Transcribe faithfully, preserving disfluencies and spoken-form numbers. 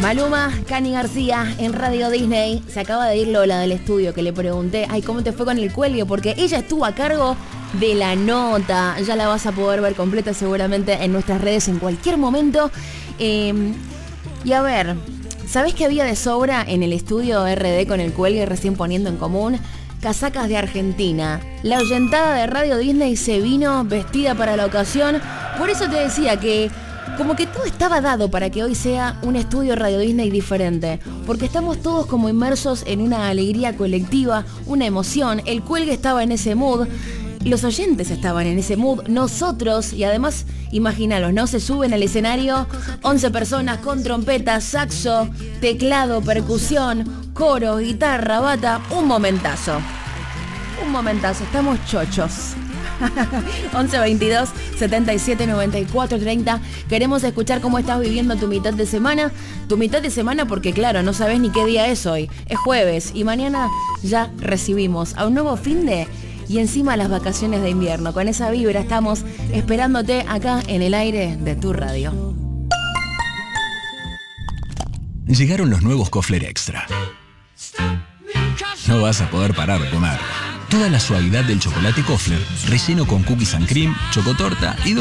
Maluma, Cani García en Radio Disney. Se acaba de ir Lola del estudio, que le pregunté, ay, ¿cómo te fue con el cuelgue? Porque ella estuvo a cargo de la nota. Ya la vas a poder ver completa seguramente en nuestras redes en cualquier momento. Eh, y a ver, ¿sabés qué había de sobra en el estudio R D con el cuelgue recién poniendo en común? Casacas de Argentina. La oyentada de Radio Disney se vino vestida para la ocasión. Por eso te decía que como que todo estaba dado para que hoy sea un estudio Radio Disney diferente, porque estamos todos como inmersos en una alegría colectiva, una emoción. El cuelgue estaba en ese mood, los oyentes estaban en ese mood, nosotros, y además, imagínalos, ¿no? Se suben al escenario once personas con trompeta, saxo, teclado, percusión, coro, guitarra, bata, un momentazo. Un momentazo, estamos chochos. once veintidós setenta y siete noventa y cuatro treinta. Queremos escuchar cómo estás viviendo tu mitad de semana. Tu mitad de semana porque claro, no sabes ni qué día es hoy. Es jueves y mañana ya recibimos a un nuevo finde y encima las vacaciones de invierno. Con esa vibra estamos esperándote acá en el aire de tu radio. Llegaron los nuevos Kofler Extra. No vas a poder parar de comer. Toda la suavidad del chocolate Kofler, relleno con cookies and cream, chocotorta y